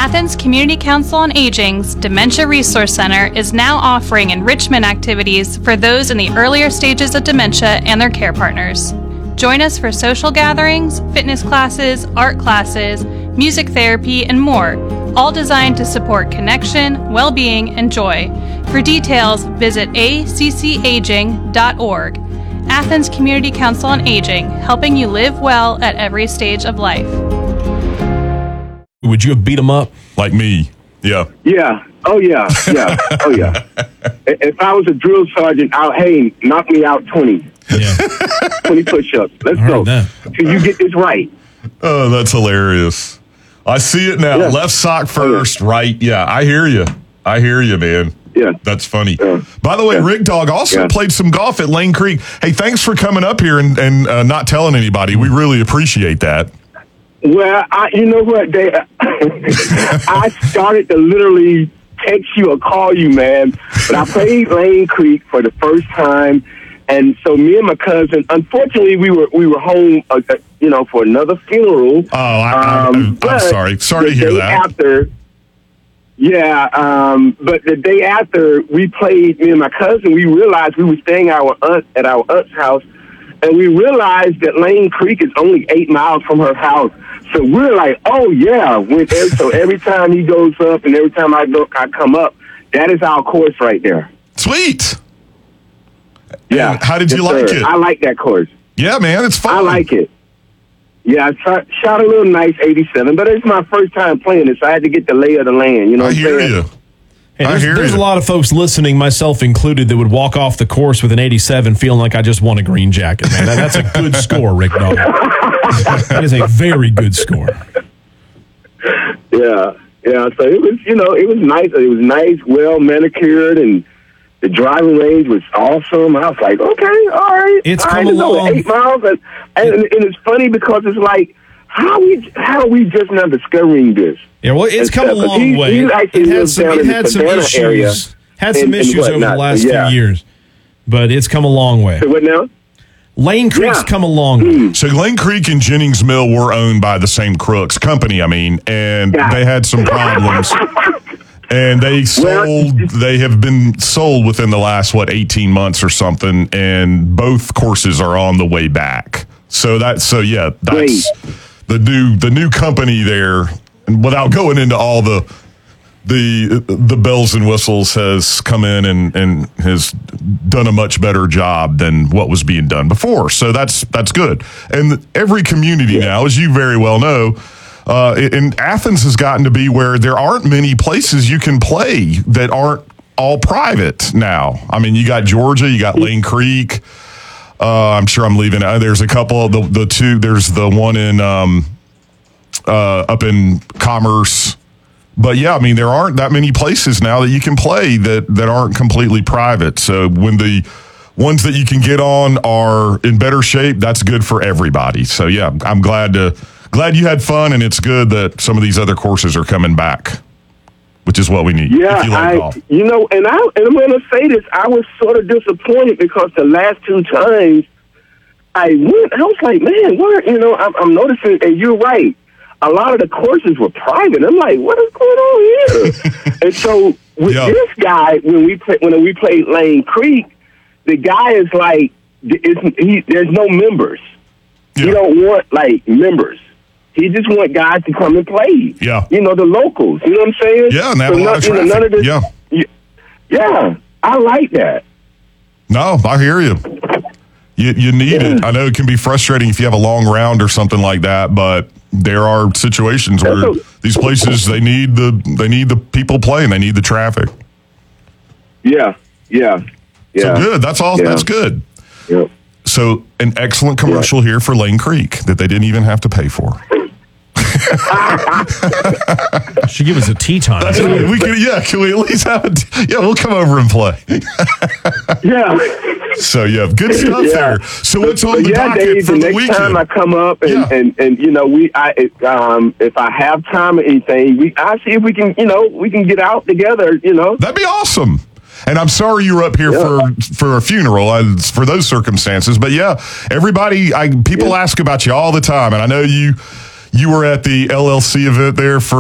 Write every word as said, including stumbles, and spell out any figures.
Athens Community Council on Aging's Dementia Resource Center is now offering enrichment activities for those in the earlier stages of dementia and their care partners. Join us for social gatherings, fitness classes, art classes, music therapy, and more, all designed to support connection, well-being, and joy. For details, visit a c c aging dot org. Athens Community Council on Aging, helping you live well at every stage of life. Would you have beat him up? Like me. Yeah. Yeah. Oh, yeah. Yeah. Oh, yeah. If I was a drill sergeant, I'll, hey, knock me out twenty. Yeah. twenty push-ups. Let's I go. heard that. Till you get this right. Oh, that's hilarious. I see it now. Yeah. Left sock first, right. Yeah, I hear you. I hear you, man. Yeah. That's funny. Yeah. By the way, Yeah. Rick Dog also Yeah. played some golf at Lane Creek. Hey, thanks for coming up here and, and uh, not telling anybody. We really appreciate that. Well, I, you know what? They, I started to literally text you or call you, man. But I played Lane Creek for the first time, and so me and my cousin. Unfortunately, we were we were home, uh, you know, for another funeral. Oh, I, I, Um, I'm but sorry. Sorry the to hear day that. After, yeah, um, but the day after we played, me and my cousin, we realized we were staying at our aunt at our aunt's house, and we realized that Lane Creek is only eight miles from her house. So we're like, oh yeah. When, so every time he goes up, and every time I go, I come up, that is our course right there. Sweet. Yeah. And how did you Yes, like sir. it? I like that course. Yeah, man, it's fun. I like it. Yeah, I tried, shot a little nice eighty-seven, but it's my first time playing it, so I had to get the lay of the land. You know I what I'm hear saying? you. Hey, I there's hear there's you. a lot of folks listening, myself included, that would walk off the course with an eighty-seven feeling like I just won a green jacket, man. That, that's a good score, Rick Dog. That is a very good score. Yeah, yeah. So it was, you know, it was nice. It was nice, well manicured, and the driving range was awesome. I was like, okay, all right. It's all come right, no, along. eight miles, and, and and it's funny because it's like, how we how are we just now discovering this? Yeah, well, it's And come a stuff, 'cause long he- way. he It actually had lives some, down it in the had some Savannah issues. area. Had some And- and issues over the whatnot, last yeah. few years, but it's come a long way. So what now? Lane Creek's Yeah. come a long way. So Lane Creek and Jennings Mill were owned by the same crooks company, I mean, and Yeah. they had some problems. And they sold, they have been sold within the last, what, eighteen months or something, and both courses are on the way back. So that, so yeah, that's the new, the new company there, and without going into all the, the, the bells and whistles, has come in and, and has done a much better job than what was being done before. So that's, that's good. And every community now, as you very well know, Uh, and Athens has gotten to be where there aren't many places you can play that aren't all private now. I mean, you got Georgia, you got Lane Creek. Uh, I'm sure I'm leaving. Uh, there's a couple of the, the two. There's the one in um, uh, up in Commerce. But yeah, I mean, there aren't that many places now that you can play that, that aren't completely private. So when the ones that you can get on are in better shape, that's good for everybody. So yeah, I'm glad to. Glad you had fun, and it's good that some of these other courses are coming back, which is what we need. Yeah, if you like I, golf. you know, and I and I'm going to say this. I was sort of disappointed because the last two times I went, I was like, man, what? You know, I'm, I'm noticing, and you're right. A lot of the courses were private. I'm like, what is going on here? And so with Yeah. this guy, when we play, when we played Lane Creek, the guy is like, it's, he, there's no members. Yeah. He don't want like members. He just want guys to come and play. Yeah. You know, the locals. You know what I'm saying? Yeah, and they have So a lot none- of you know, traffic. none of this, Yeah. y- Yeah, I like that. No, I hear you. You, you need it. I know it can be frustrating if you have a long round or something like that, but there are situations where That's a- these places they need the they need the people playing. They need the traffic. Yeah, yeah, yeah. So good. That's all. Yeah. That's good. Yep. So an excellent commercial here for Lane Creek that they didn't even have to pay for. Should give us a tea time. That's what we can, yeah. Can we at least have it? Yeah, we'll come over and play. Yeah. So yeah, good stuff Yeah. there. So what's on But the yeah, docket Dave, for the the next weekend? time I come up and, Yeah. and, and, you know, we, I, it, um, if I have time or anything, we, I see if we can, you know, we can get out together, you know. That'd be awesome. And I'm sorry you were up here Yeah. for for a funeral uh, for those circumstances. But yeah, everybody, I people Yeah. ask about you all the time, and I know you you were at the L L C event there for.